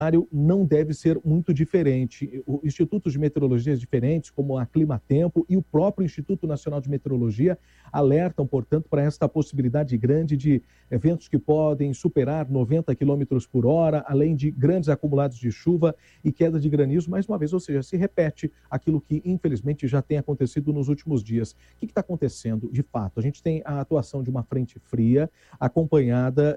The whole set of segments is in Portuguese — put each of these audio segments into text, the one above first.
não deve ser muito diferente. Os institutos de meteorologia diferentes, como a Climatempo e o próprio Instituto Nacional de Meteorologia, alertam, portanto, para esta possibilidade grande de eventos que podem superar 90 km por hora, além de grandes acumulados de chuva e queda de granizo, mais uma vez, ou seja, se repete aquilo que, infelizmente, já tem acontecido nos últimos dias. O que está acontecendo, de fato? A gente tem a atuação de uma frente fria, acompanhada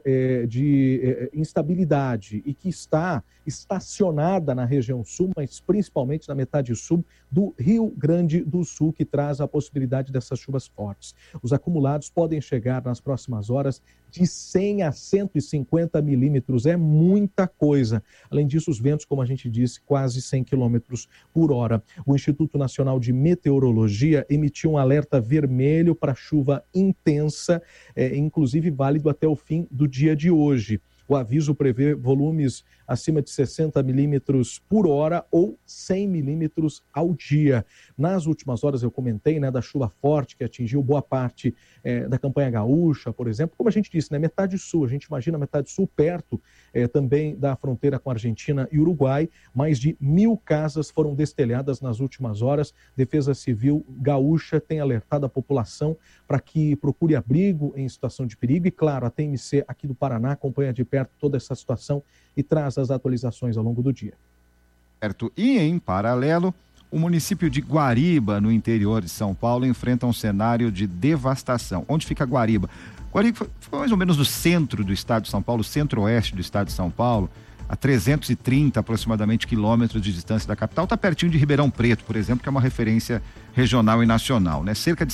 de instabilidade e que está estacionada na região sul, mas principalmente na metade sul do Rio Grande do Sul, que traz a possibilidade dessas chuvas fortes. Os acumulados podem chegar nas próximas horas de 100 a 150 milímetros, é muita coisa. Além disso, os ventos, como a gente disse, quase 100 quilômetros por hora. O Instituto Nacional de Meteorologia emitiu um alerta vermelho para chuva intensa, inclusive válido até o fim do dia de hoje. O aviso prevê volumes acima de 60 milímetros por hora ou 100 milímetros ao dia. Nas últimas horas eu comentei, da chuva forte que atingiu boa parte da campanha gaúcha, por exemplo. Como a gente disse, metade sul, a gente imagina a metade sul perto também da fronteira com a Argentina e Uruguai. Mais de 1.000 casas foram destelhadas nas últimas horas. Defesa Civil gaúcha tem alertado a população para que procure abrigo em situação de perigo. E claro, a TMC aqui do Paraná acompanha de perto toda essa situação e traz as atualizações ao longo do dia. Certo. E em paralelo, o município de Guariba, no interior de São Paulo, enfrenta um cenário de devastação. Onde fica Guariba? Guariba foi mais ou menos no centro do estado de São Paulo, centro-oeste do estado de São Paulo, a 330 aproximadamente quilômetros de distância da capital. Está pertinho de Ribeirão Preto, por exemplo, que é uma referência regional e nacional, Cerca de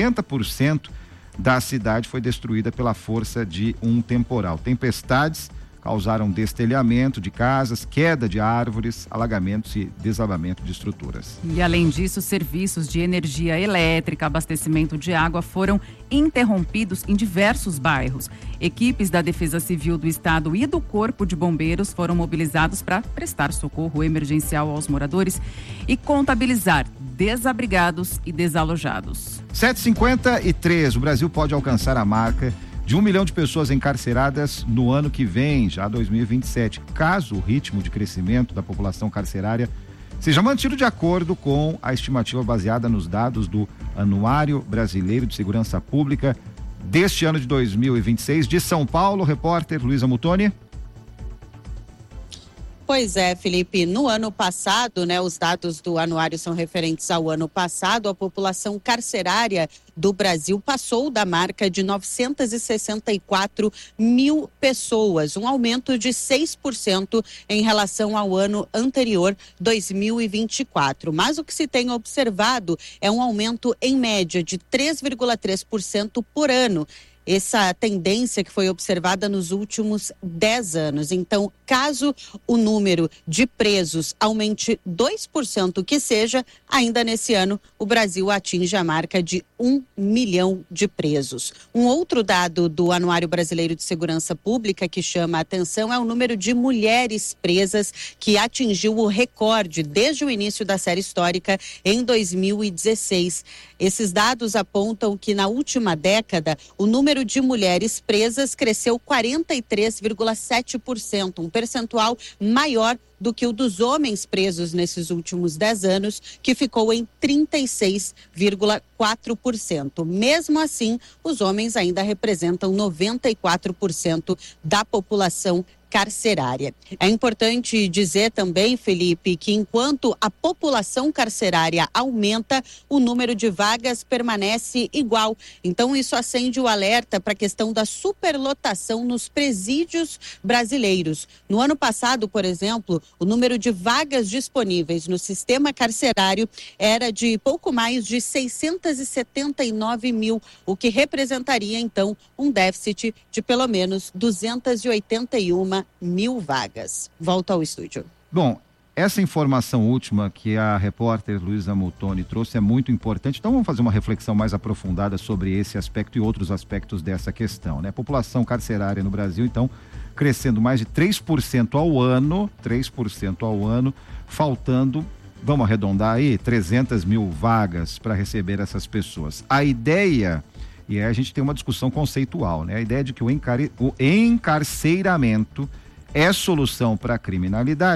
70% da cidade foi destruída pela força de um temporal. Tempestades causaram destelhamento de casas, queda de árvores, alagamentos e desabamento de estruturas. E além disso, serviços de energia elétrica, abastecimento de água foram interrompidos em diversos bairros. Equipes da Defesa Civil do Estado e do Corpo de Bombeiros foram mobilizados para prestar socorro emergencial aos moradores e contabilizar desabrigados e desalojados. 7h53, o Brasil pode alcançar a marca de 1 milhão de pessoas encarceradas no ano que vem, já 2027, caso o ritmo de crescimento da população carcerária seja mantido de acordo com a estimativa baseada nos dados do Anuário Brasileiro de Segurança Pública deste ano de 2026. De São Paulo, repórter Luísa Mutoni. Pois é, Felipe, no ano passado, os dados do anuário são referentes ao ano passado, a população carcerária do Brasil passou da marca de 964 mil pessoas, um aumento de 6% em relação ao ano anterior, 2024. Mas o que se tem observado é um aumento em média de 3,3% por ano. Essa tendência que foi observada nos últimos 10 anos. Então, caso o número de presos aumente 2%, que seja, ainda nesse ano, o Brasil atinge a marca de 1 milhão de presos. Um outro dado do Anuário Brasileiro de Segurança Pública que chama a atenção é o número de mulheres presas, que atingiu o recorde desde o início da série histórica em 2016. Esses dados apontam que na última década, o número de mulheres presas cresceu 43,7%, um percentual maior do que o dos homens presos nesses últimos 10 anos, que ficou em 36,4%. Mesmo assim, os homens ainda representam 94% da população carcerária. É importante dizer também, Felipe, que enquanto a população carcerária aumenta, o número de vagas permanece igual. Então, isso acende o alerta para a questão da superlotação nos presídios brasileiros. No ano passado, por exemplo, o número de vagas disponíveis no sistema carcerário era de pouco mais de 679 mil, o que representaria, então, um déficit de pelo menos 281 mil vagas. Volto ao estúdio. Bom, essa informação última que a repórter Luísa Mutoni trouxe é muito importante. Então vamos fazer uma reflexão mais aprofundada sobre esse aspecto e outros aspectos dessa questão, A população carcerária no Brasil, então, crescendo mais de 3% ao ano, faltando, vamos arredondar aí, 300 mil vagas para receber essas pessoas. A ideia, e aí a gente tem uma discussão conceitual, A ideia de que o encarceiramento é solução para a criminalidade.